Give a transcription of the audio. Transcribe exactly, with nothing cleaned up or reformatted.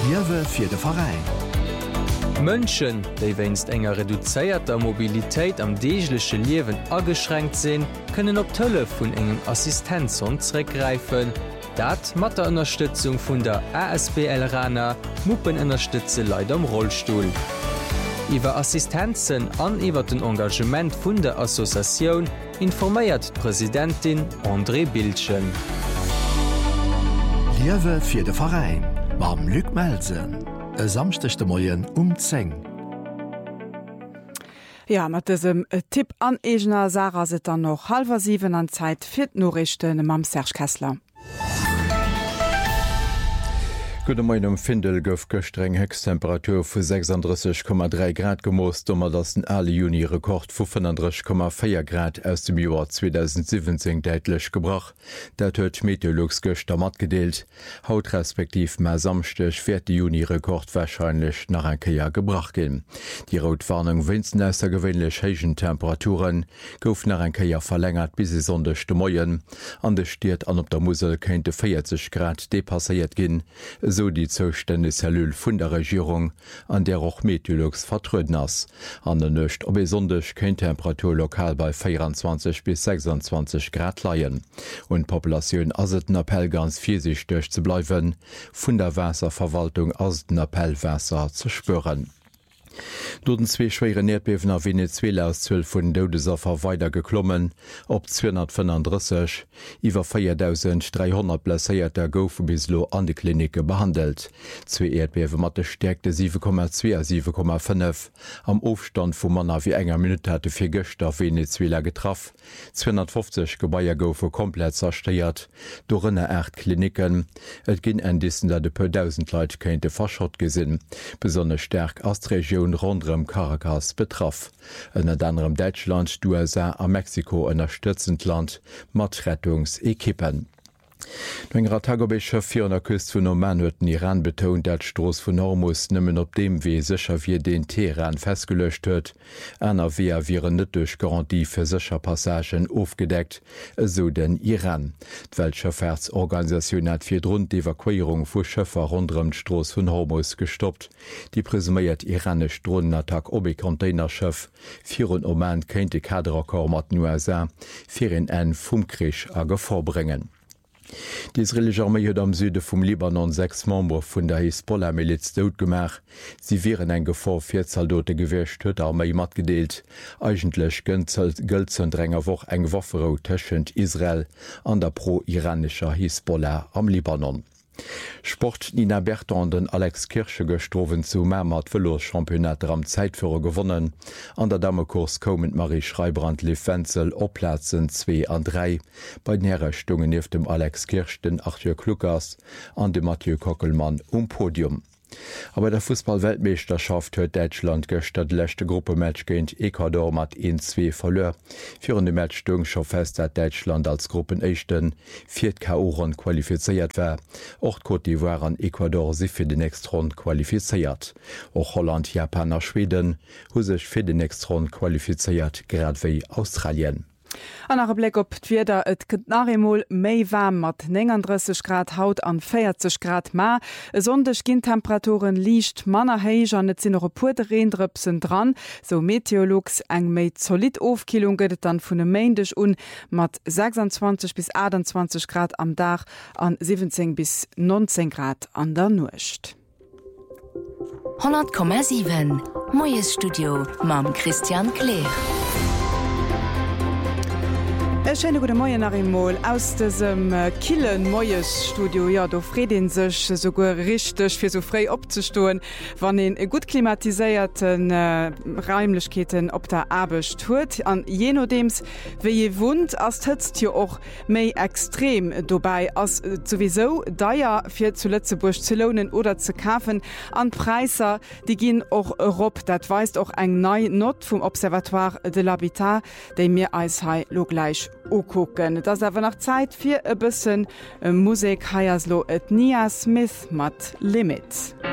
Liewe fir de Verein. Mënschen, déi wéinst enger reduzéierter Mobilitéit am deegleche Liewen ageschränkt sinn, kënnen op Tëlle vun engem Assistenzhond zréckgreifen. Dat mat der Ënnerstützung vun der A S B L-Raner Muppenënnerstütze Leiit am Rollstuhl. Iwer Assistenzen an iwwer den Engagement vun der Assoziatioun informéiert d'Präsidentin André Bildchen. Liewe fir de Verein, mam Lück Melsen. E samstechte Moien um zeng. Ja, mat diesem Tipp an Egner Sarah se dann noch halber sieben an Zeit fir Norrichten mam Serge Kessler. Gute Morgen um Findel gouf gestreng Hextemperatur vu sechsunddreißig Komma drei Grad gemost, um das den alle Juni Rekord vu fünfunddreißig Komma vier Grad aus dem Jahr zweitausendsiebzehn deitlich gebracht. Dat huet Meteorologs gestern mat gedeelt. Haut respektiv ma samstech vierte Juni Rekord wahrscheinlich nach ein Jahr gebracht gin. Die Rotwarnung winzen aus der gewöhnlich heichen Temperaturen gouf nach ein Jahr verlängert bis sie sonderchte Moien. An de Stiert an op der Musel könnte vierzig Grad depassiert gin. So die Zostände Cellul vun der Regierung, an der auch Meteorologs vertruden ass. An der Nëcht ob besonders kein Temperatur lokal bei vierundzwanzig bis sechsundzwanzig Grad leien. Und Populationun as den Appell ganz fiesig durchzubleiben, vun der Wasserverwaltung as den Appellwasser zu spüren. Doden zwee schwere Erdbeben a Venezuela aus zwölf vun Dodesaffer weiter geklommen, op zweihundertfünfunddreißig, iwwer viertausenddreihundert blesséierter goufe bislo an de Klinike behandelt. Zwei Erdbeben mat de Stärkte sieben Komma zwei a sieben Komma fünf. Am Aufstand vu Manner wie enger Minute hatte fir Göster Venezuela getraff. zweihundertfünfzig Gebaier goufe komplett zersteiert, dorinne acht Kliniken. Et ginn en dissen dat de per tausend Leiit kéinte verschott gesinn, besonders stark as d Region rondrem Caracas betraff. Ennner anderem Deutschland, U S A a Mexiko ënnerstëtzend Land mat Rettungsekippen. D'enger Tagobecher fir an der Küst vun Oman huet den Iran betont, dat d'Stroos vun Hormuz nëmmen op dem Wee secher wie den Teheran festgelecht huet. Äner Weer wieren net duch Garantie fir secher Passagen aufgedeckt, eso den Iran. D'Weltschaffahrtsorganisationun hat fir d'rund d'Evakuierung vu Schëffer rondrem d'Stroos vun Hormuz gestoppt. Die presuméiert iranesch Drohnenattack op e Containerschëff virun Oman kéint de Kaderakor mat U S A fir en en vum Krich a gevorbringen. Die israelische Armee huet am Süde vum Libanon sechs Member vun der Hisbollah-Miliz doodgemach. Sie wären eng Gefahr fir Soldaten gewircht, huet Armee mat gedeelt. Eigentlech gëllzen dränger woch eng Waffero tëschent Israel an der pro-iranischer Hisbollah am Libanon. Sport Nina Berton den Alex Kirsche gestrowen zu Mermat Velochampionater am Zeitführer gewonnen. An der Damekurs kommen Marie Schreibrand Lefenzel opplatzen zwei an drei. Bei den Herrestungen nief dem Alex Kirsch den Arthur Klukas an dem Mathieu Kockelmann um Podium. Aber der Fußball-Weltmeisterschaft huet Deutschland gestern letzte Gruppematch géint Ecuador mat eins zwei verlor. Für de Match stung schon fest, dat Deutschland als Gruppenechten vier K O-Rund qualifiziert war. Auch Côte d'Ivoire an Ecuador si fir den nächsten Rund qualifiziert. Auch Holland, Japan a Schweden hu sech fir den nächsten Rund qualifiziert, grad wie Australien. An nach Blick op d'Wider et gëtt nachemol méi warm mat neununddreißig Grad Haut an vierzig Grad Ma. Sondech ginn Temperaturen liicht manner héich an net sinn noch puerdereenrëpsen dran, so Meteorologs eng méi solid Ofkilung gëtt dann vun dem Méindech un mat sechsundzwanzig bis achtundzwanzig Grad am Dach an siebzehn bis neunzehn Grad an der Nucht. hundert Komma sieben Moies Studio mam Christian Kleer. E schöne gute Morgen nach einmal aus diesem äh, Killen Moies Studio. Ja, da freut ihn sich sogar richtig, für so frei abzustehen, wenn ihn gut klimatisierten äh, Räumlichkeiten auf der Arbeit tut. Und je nachdem, wie ihr wohnt, als hützt ihr auch mehr extrem dabei, als äh, sowieso teuer für zu Lützeburg zu lohnen oder zu kaufen. An Preise, die gehen auch rup. Das weist auch ein neue Not vom Observatoire de l'Habitat, den wir als hier gleich ugucken. Das aber noch Zeit für ein bisschen Musik. Hier ist et Nia Smith mit Limit.